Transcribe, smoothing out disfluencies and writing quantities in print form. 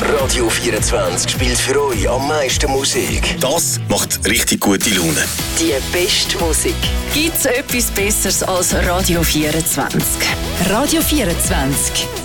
Radio 24 spielt für euch am meisten Musik. Das macht richtig gute Laune. Die beste Musik. Gibt's etwas Besseres als Radio 24? Radio 24.